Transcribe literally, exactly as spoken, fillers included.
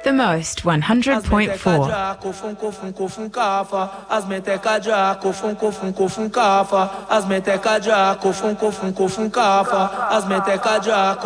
The Most one hundred point four. As meteca jaco, funko, funko, funkafa. As meteca jaco, funko, funko, funkafa. As meteca jaco.